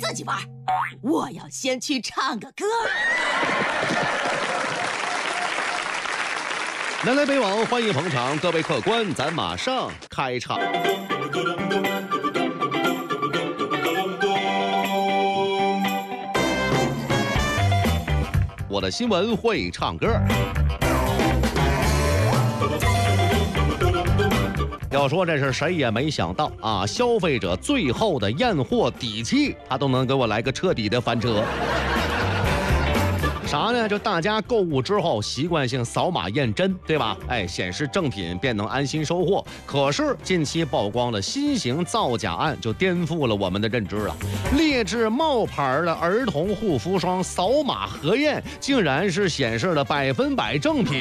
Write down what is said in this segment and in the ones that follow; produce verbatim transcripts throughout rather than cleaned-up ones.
自己玩，我要先去唱个歌。 南来北往，欢迎捧场，各位客官，咱马上开场。我的新闻会唱歌。要说这是谁也没想到啊，消费者最后的验货底气，他都能给我来个彻底的翻车。啥呢？就大家购物之后习惯性扫码验真，对吧？哎，显示正品便能安心收货。可是近期曝光的新型造假案就颠覆了我们的认知了。劣质冒牌的儿童护肤霜扫码核验，竟然是显示了百分百正品。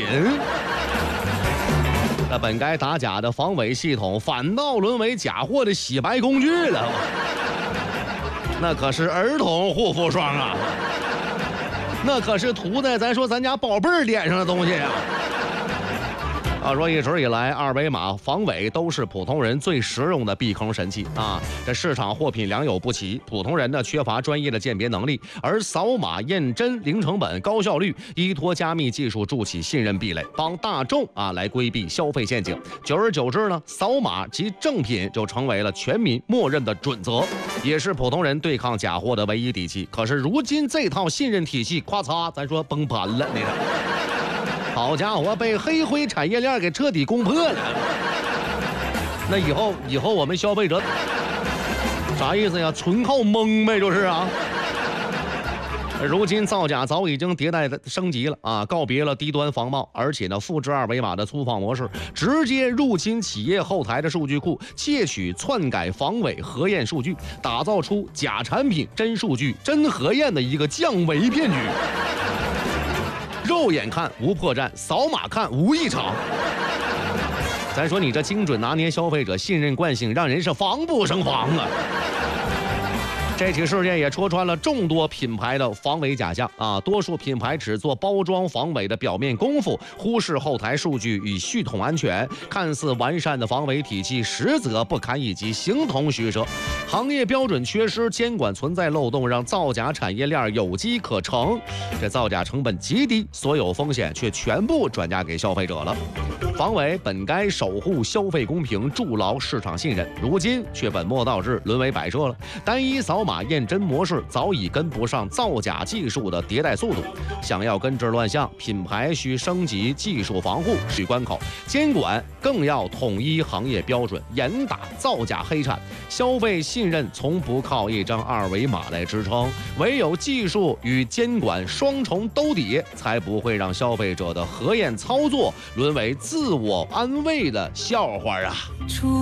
那本该打假的防伪系统，反倒沦为假货的洗白工具了。那可是儿童护肤霜啊！那可是涂在咱说咱家宝贝儿脸上的东西啊！啊，说一直以来，二维码防伪都是普通人最实用的避坑神器啊。这市场货品良莠不齐，普通人呢缺乏专业的鉴别能力，而扫码验真零成本、高效率，依托加密技术筑起信任壁垒，帮大众啊来规避消费陷阱。久而久之呢，扫码及正品就成为了全民默认的准则，也是普通人对抗假货的唯一底气。可是如今这套信任体系，咔嚓，咱说崩盘了，你看。好家伙，被黑灰产业链给彻底攻破了。那以后，以后我们消费者啥意思呀？纯靠蒙呗，就是啊。如今造假早已经迭代升级了啊，告别了低端防冒，而且呢，复制二维码的粗放模式，直接入侵企业后台的数据库，窃取篡改防伪核验数据，打造出假产品真数据真核验的一个降维骗局。肉眼看无破绽，扫码看无异常。咱说你这精准拿捏消费者信任惯性，让人是防不胜防啊。这起事件也戳穿了众多品牌的防伪假象啊！多数品牌只做包装防伪的表面功夫，忽视后台数据与系统安全，看似完善的防伪体系，实则不堪一击，形同虚设。行业标准缺失，监管存在漏洞，让造假产业链有机可乘。这造假成本极低，所有风险却全部转嫁给消费者了。防伪本该守护消费公平，筑牢市场信任，如今却本末倒置，沦为摆设了。单一扫码验真模式早已跟不上造假技术的迭代速度，想要根治乱象，品牌需升级技术防护需关口，监管更要统一行业标准，严打造假黑产。消费信任从不靠一张二维码来支撑，唯有技术与监管双重兜底，才不会让消费者的核验操作沦为自我安慰的笑话啊！